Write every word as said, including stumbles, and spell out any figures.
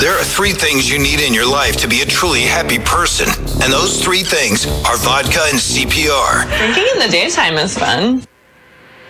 There are three things you need in your life to be a truly happy person. And those three things are vodka and C P R. Drinking in the daytime is fun.